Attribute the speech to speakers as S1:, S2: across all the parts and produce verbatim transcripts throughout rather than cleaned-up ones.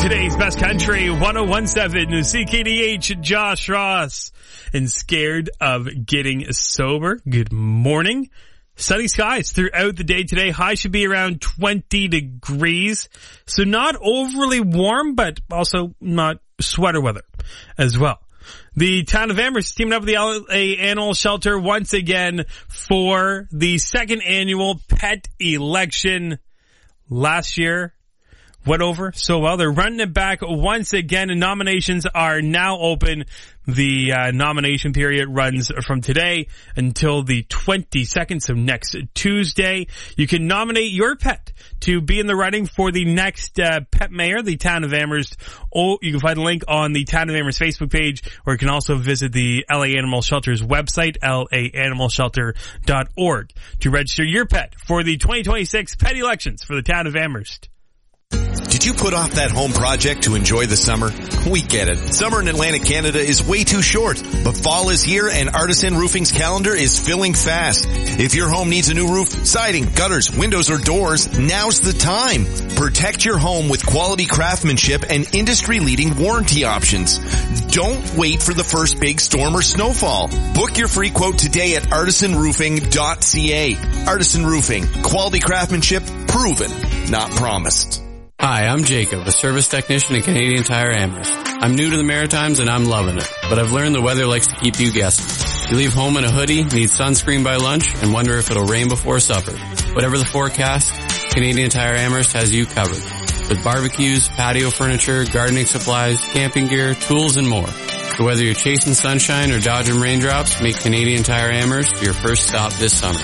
S1: Today's Best Country, one oh one point seven C K D H, Josh Ross. And scared of getting sober? Good morning. Sunny skies throughout the day today. High should be around twenty degrees. So not overly warm, but also not sweater weather as well. The town of Amherst teaming up with the L A Animal Shelter once again for the second annual pet election. Last year went over so well. They're running it back once again, and nominations are now open. The uh, nomination period runs from today until the twenty-second, so next Tuesday. You can nominate your pet to be in the running for the next uh, pet mayor, the town of Amherst. Oh, you can find a link on the Town of Amherst Facebook page, or you can also visit the L A Animal Shelter's website, L A animal shelter dot org, to register your pet for the twenty twenty-six pet elections for the town of Amherst.
S2: Did you put off that home project to enjoy the summer? We get it. Summer in Atlantic Canada is way too short, but fall is here and Artisan Roofing's calendar is filling fast. If your home needs a new roof, siding, gutters, windows, or doors, now's the time. Protect your home with quality craftsmanship and industry-leading warranty options. Don't wait for the first big storm or snowfall. Book your free quote today at artisan roofing dot c a. Artisan Roofing. Quality craftsmanship proven, not promised.
S3: Hi, I'm Jacob, a service technician at Canadian Tire Amherst. I'm new to the Maritimes and I'm loving it, but I've learned the weather likes to keep you guessing. You leave home in a hoodie, need sunscreen by lunch, and wonder if it'll rain before supper. Whatever the forecast, Canadian Tire Amherst has you covered. With barbecues, patio furniture, gardening supplies, camping gear, tools, and more. So whether you're chasing sunshine or dodging raindrops, make Canadian Tire Amherst your first stop this summer.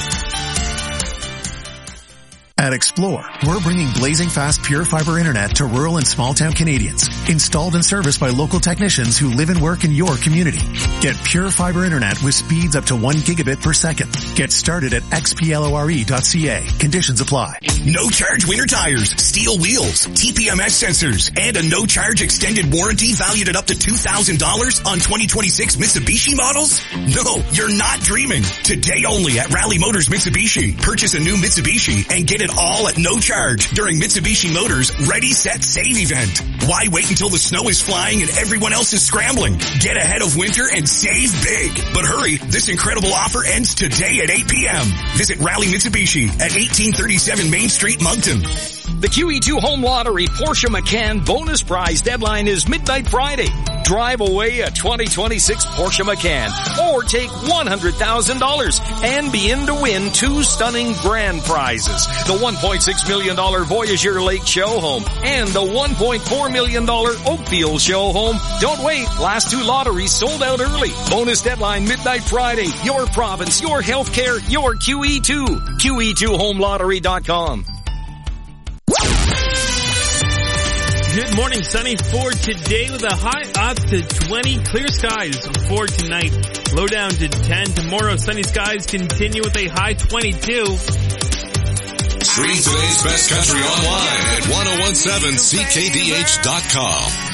S4: At Explore, we're bringing blazing fast pure fiber internet to rural and small town Canadians. Installed and serviced by local technicians who live and work in your community. Get pure fiber internet with speeds up to one gigabit per second. Get started at x p lore dot c a. Conditions apply.
S5: No charge winter tires, steel wheels, T P M S sensors, and a no charge extended warranty valued at up to two thousand dollars on twenty twenty-six Mitsubishi models? No, you're not dreaming. Today only at Rally Motors Mitsubishi. Purchase a new Mitsubishi and get it all at no charge during Mitsubishi Motors Ready, Set, Save event. Why wait until the snow is flying and everyone else is scrambling? Get ahead of winter and save big. But hurry, this incredible offer ends today at eight p.m. Visit Rally Mitsubishi at eighteen thirty-seven Main Street, Moncton.
S6: The Q E two Home Lottery Porsche Macan bonus prize deadline is midnight Friday. Drive away a twenty twenty-six Porsche Macan or take one hundred thousand dollars and be in to win two stunning grand prizes. The one point six million dollars Voyageur Lake Show Home and the one point four million dollars Oakfield Show Home. Don't wait. Last two lotteries sold out early. Bonus deadline midnight Friday. Your province, your healthcare, your Q E two. Q E two home lottery dot com.
S1: Good morning, sunny for today with a high up to twenty. Clear skies for tonight. Low down to ten. Tomorrow, sunny skies continue with a high twenty-two.
S2: Stream today's best country online at ten seventeen C K D H dot com.